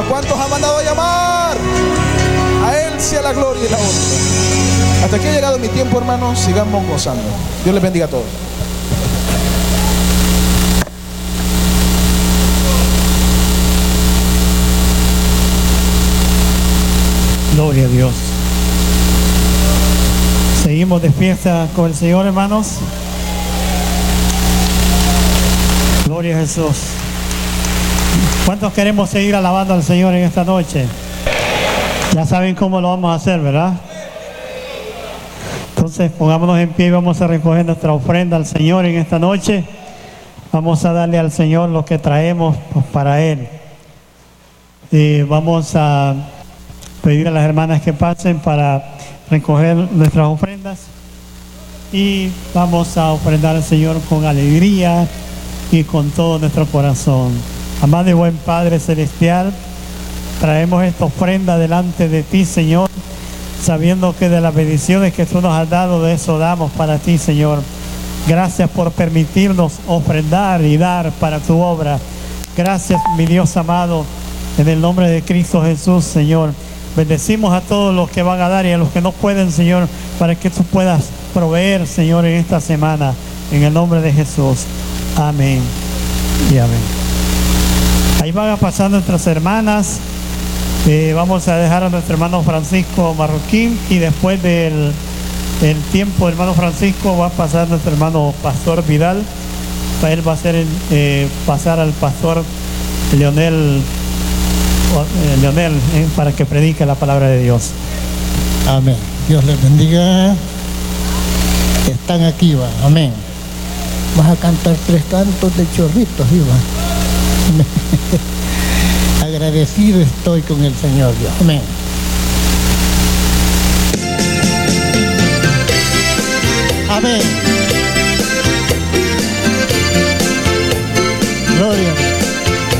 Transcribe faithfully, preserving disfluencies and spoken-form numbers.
cuántos ha mandado a llamar. A Él sea la gloria y la honra. Hasta aquí ha llegado mi tiempo, hermanos. Sigamos gozando. Dios les bendiga a todos. Gloria a Dios. Seguimos de fiesta con el Señor, hermanos. Gloria a Jesús. ¿Cuántos queremos seguir alabando al Señor en esta noche? Ya saben cómo lo vamos a hacer, ¿verdad? Entonces pongámonos en pie y vamos a recoger nuestra ofrenda al Señor en esta noche. Vamos a darle al Señor lo que traemos pues, para Él. Y vamos a pedir a las hermanas que pasen para recoger nuestras ofrendas. Y vamos a ofrendar al Señor con alegría y con todo nuestro corazón. Amado y buen Padre Celestial, traemos esta ofrenda delante de ti, Señor, sabiendo que de las bendiciones que tú nos has dado, de eso damos para ti, Señor. Gracias por permitirnos ofrendar y dar para tu obra. Gracias, mi Dios amado, en el nombre de Cristo Jesús, Señor. Bendecimos a todos los que van a dar y a los que no pueden, Señor, para que tú puedas proveer, Señor, en esta semana, en el nombre de Jesús. Amén y amén. Ahí van a pasar nuestras hermanas. Eh, vamos a dejar a nuestro hermano Francisco Marroquín y después del el tiempo del hermano Francisco va a pasar nuestro hermano Pastor Vidal. Él va a hacer eh, pasar al pastor Leonel, eh, Leonel eh, para que predique la palabra de Dios. Amén. Dios les bendiga. Están aquí, va. Amén. Vas a cantar tres cantos de chorritos, Iba. Agradecido estoy con el Señor Dios. Amén. Amén.